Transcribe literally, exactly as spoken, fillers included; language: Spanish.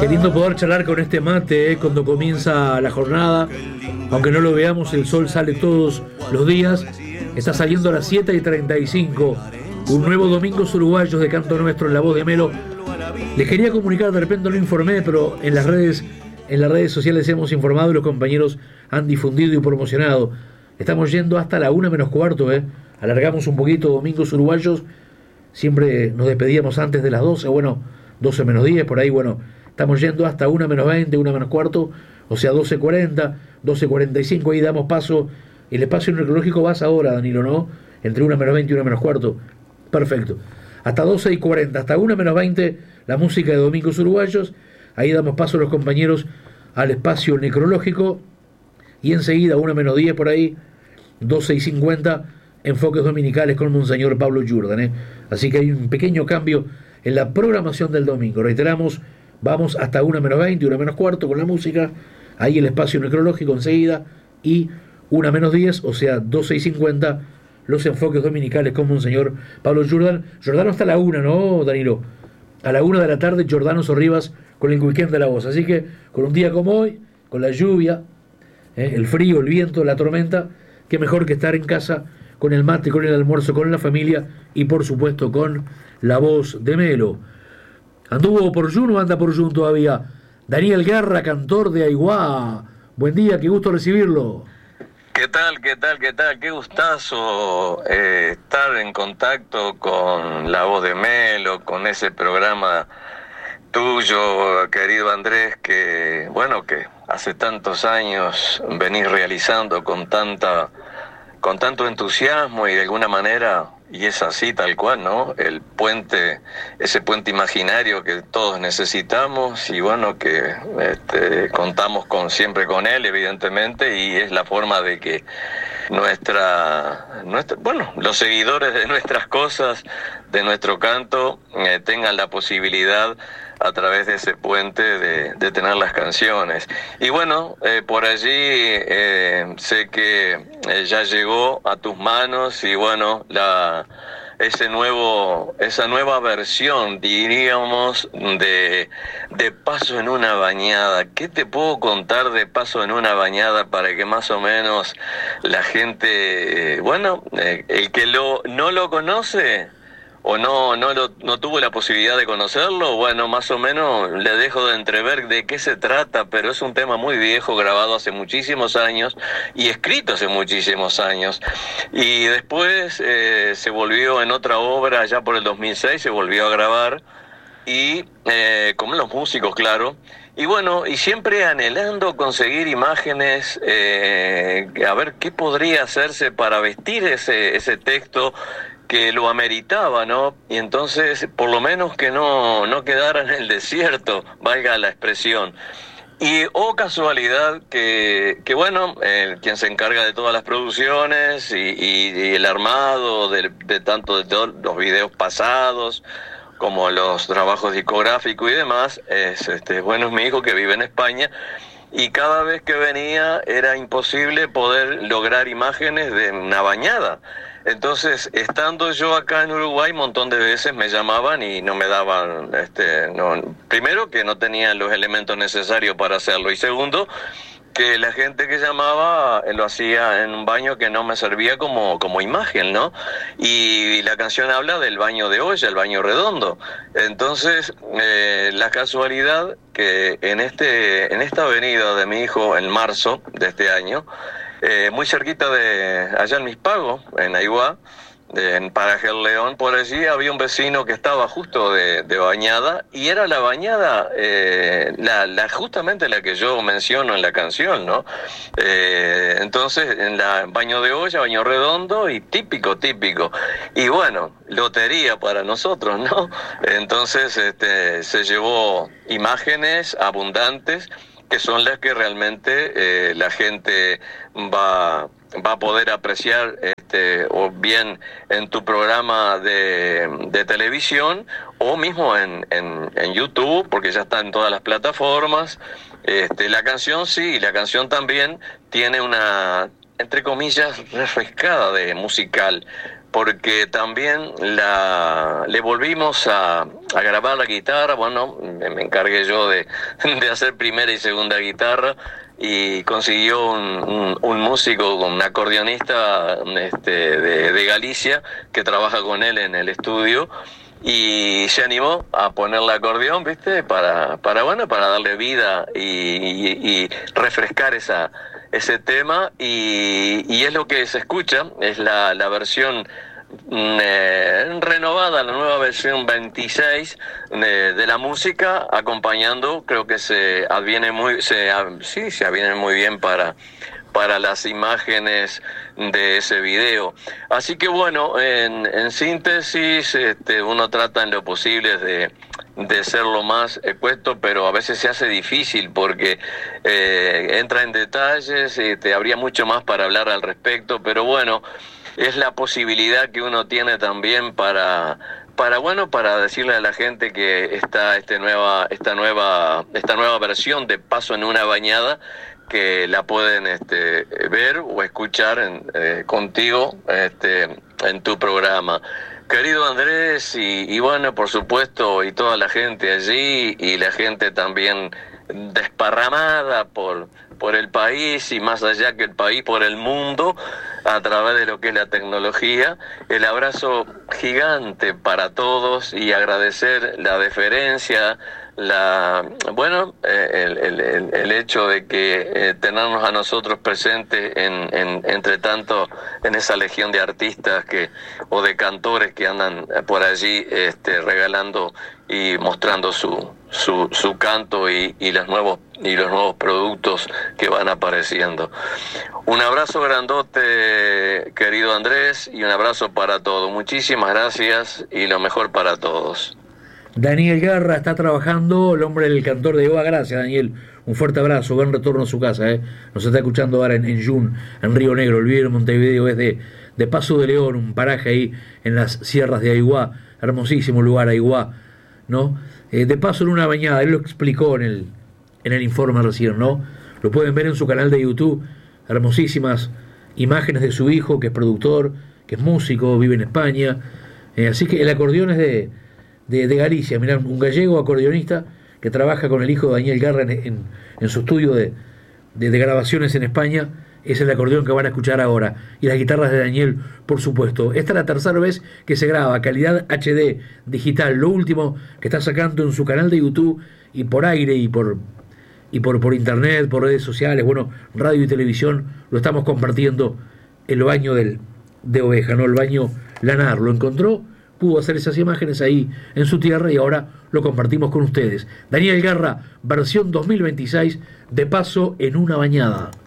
Qué lindo poder charlar con este mate eh, cuando comienza la jornada. Aunque no lo veamos, el sol sale todos los días. Está saliendo a las siete y treinta y cinco. Un nuevo Domingos Uruguayos de Canto Nuestro en la voz de Melo. Les quería comunicar, de repente no informé, pero en las redes, en las redes sociales hemos informado y los compañeros han difundido y promocionado. Estamos yendo hasta la una menos cuarto, ¿eh? Alargamos un poquito Domingos Uruguayos. Siempre nos despedíamos antes de las doce, bueno, doce menos diez, por ahí, bueno. Estamos yendo hasta una menos veinte, una menos cuarto, o sea, doce cuarenta, doce cuarenta y cinco, ahí damos paso. El espacio necrológico vas ahora, Danilo, ¿no? Entre una menos veinte y una menos cuarto. Perfecto. Hasta doce y cuarenta, hasta una menos veinte, la música de Domingos Uruguayos. Ahí damos paso a los compañeros al espacio necrológico. Y enseguida, una menos diez por ahí, doce y cincuenta, enfoques dominicales con Monseñor Pablo Jordan, ¿eh? Así que hay un pequeño cambio en la programación del domingo. Reiteramos, vamos hasta una menos veinte, una menos cuarto con la música. Ahí el espacio necrológico enseguida. Y una menos diez, o sea, doce y cincuenta, los enfoques dominicales con Monseñor Pablo Jordan. Jordano hasta la una, ¿no, Danilo? A la una de la tarde, Jordano Sorribas con el Weekend de la Voz. Así que, con un día como hoy, con la lluvia, ¿eh? el frío, el viento, la tormenta, qué mejor que estar en casa con el mate, con el almuerzo, con la familia y, por supuesto, con la voz de Melo. ¿Anduvo por Jun o anda por Jun todavía? Daniel Guerra, cantor de Aiguá. Buen día, qué gusto recibirlo. ¿Qué tal, qué tal, qué tal? Qué gustazo eh, estar en contacto con la voz de Melo, con ese programa tuyo, querido Andrés, que, bueno, que hace tantos años venís realizando con tanta, con tanto entusiasmo y de alguna manera, y es así tal cual, ¿no? El puente, ese puente imaginario que todos necesitamos y bueno, que este, contamos con siempre con él, evidentemente, y es la forma de que nuestra, nuestra bueno, los seguidores de nuestras cosas, de nuestro canto, eh, tengan la posibilidad a través de ese puente de, de tener las canciones. Y bueno, eh, por allí eh, sé que eh, ya llegó a tus manos y bueno, la ese nuevo esa nueva versión, diríamos, de, de Paso en una bañada. ¿Qué te puedo contar de Paso en una bañada para que más o menos la gente, eh, bueno, eh, el que lo no lo conoce o no no lo, no tuvo la posibilidad de conocerlo, bueno, más o menos le dejo de entrever de qué se trata, pero es un tema muy viejo, grabado hace muchísimos años y escrito hace muchísimos años. Y después eh, se volvió en otra obra, allá por el dos mil seis, se volvió a grabar, y eh, con los músicos, claro. Y bueno, y siempre anhelando conseguir imágenes, eh, a ver qué podría hacerse para vestir ese, ese texto que lo ameritaba, ¿no? Y entonces, por lo menos que no, no quedara en el desierto, valga la expresión. Y, oh casualidad, que, que bueno, eh, quien se encarga de todas las producciones y, y, y el armado de, de tanto de todos los videos pasados, como los trabajos discográficos y demás, es, este, bueno, es mi hijo que vive en España, y cada vez que venía era imposible poder lograr imágenes de una bañada. Entonces, estando yo acá en Uruguay, un montón de veces me llamaban y no me daban, este, no, primero que no tenían los elementos necesarios para hacerlo, y segundo, que la gente que llamaba eh, lo hacía en un baño que no me servía como, como imagen, ¿no? Y, y la canción habla del baño de olla, el baño redondo. Entonces, eh, la casualidad que en este en esta avenida de mi hijo, en marzo de este año, eh, muy cerquita de allá en Mispago, en Aiguá, en Paraje El León, por allí había un vecino que estaba justo de, de bañada, y era la bañada, eh, la, la justamente la que yo menciono en la canción, ¿no? Eh, entonces, en la baño de olla, baño redondo y típico, típico. Y bueno, lotería para nosotros, ¿no? Entonces, este, se llevó imágenes abundantes, que son las que realmente eh, la gente va, va a poder apreciar, este, o bien en tu programa de, de televisión, o mismo en, en, en YouTube, porque ya está en todas las plataformas. Este, la canción sí, la canción también tiene una, entre comillas, refrescada de musical, porque también la, le volvimos a, a grabar la guitarra. Bueno, me, me encargué yo de, de hacer primera y segunda guitarra, y consiguió un, un, un músico, un acordeonista este, de, de Galicia, que trabaja con él en el estudio, y se animó a ponerle acordeón, ¿viste? Para, para bueno, para darle vida y, y, y refrescar esa, ese tema, y, y es lo que se escucha, es la, la versión Eh, renovada, la nueva versión veintiséis de, de la música, acompañando, creo que se adviene muy, se, sí, se adviene muy bien para, para las imágenes de ese video. Así que bueno, en, en síntesis, este, uno trata en lo posible de, de ser lo más expuesto, pero a veces se hace difícil porque eh, entra en detalles, este, habría mucho más para hablar al respecto, pero bueno, es la posibilidad que uno tiene también para, para bueno, para decirle a la gente que está este nueva, esta nueva, esta nueva versión de Paso en una bañada, que la pueden este, ver o escuchar en, eh, contigo este, en tu programa. Querido Andrés, y, y bueno, por supuesto, y toda la gente allí, y la gente también desparramada por, por el país, y más allá que el país, por el mundo, a través de lo que es la tecnología. El abrazo gigante para todos, y agradecer la deferencia, la bueno el, el, el, el hecho de que eh, tenernos a nosotros presentes en, en entre tanto en esa legión de artistas que o de cantores que andan por allí este, regalando y mostrando su su, su canto y, y los nuevos y los nuevos productos que van apareciendo. Un abrazo grandote, querido Andrés, y un abrazo para todos. Muchísimas gracias y lo mejor para todos. Daniel Garra está trabajando, el hombre del cantor de Oa. Gracias, Daniel. Un fuerte abrazo, buen retorno a su casa. ¿eh? Nos está escuchando ahora en, en Jun, en Río Negro. El video en Montevideo es de, de Paso de León, un paraje ahí en las sierras de Aiguá. Hermosísimo lugar, Aiguá, ¿no? Eh, de paso en una bañada, él lo explicó en el, en el informe recién, ¿no? Lo pueden ver en su canal de YouTube. Hermosísimas imágenes de su hijo, que es productor, que es músico, vive en España. Eh, así que el acordeón es de... De, de Galicia, mirá, un gallego acordeonista que trabaja con el hijo de Daniel Garra en, en, en su estudio de, de, de grabaciones en España. Es el acordeón que van a escuchar ahora, y las guitarras de Daniel, por supuesto. Esta es la tercera vez que se graba, calidad H D digital, lo último que está sacando en su canal de YouTube, y por aire y por y por, por internet, por redes sociales, bueno, radio y televisión, lo estamos compartiendo. El baño del, de oveja, ¿no? El baño lanar, lo encontró, pudo hacer esas imágenes ahí en su tierra, y ahora lo compartimos con ustedes. Daniel Garra, versión dos mil veintiséis, de Paso en una bañada.